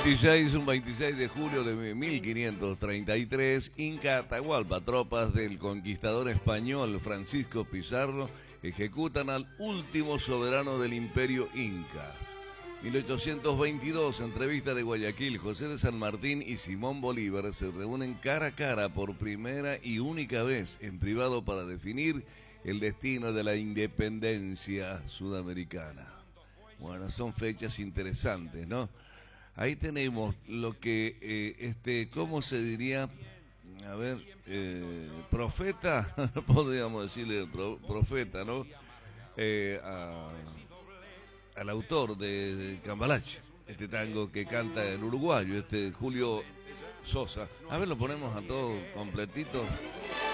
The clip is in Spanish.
un 26 de julio de 1533, Inca Atahualpa, tropas del conquistador español Francisco Pizarro, ejecutan al último soberano del imperio Inca. 1822, entrevista de Guayaquil, José de San Martín y Simón Bolívar se reúnen cara a cara por primera y única vez en privado para definir el destino de la independencia sudamericana. Bueno, son fechas interesantes, ¿no? Ahí tenemos lo que, ¿cómo se diría? A ver, profeta, podríamos decirle profeta, ¿no? Al autor de Cambalache, este tango que canta el uruguayo, Julio Sosa. A ver, lo ponemos a todo completito.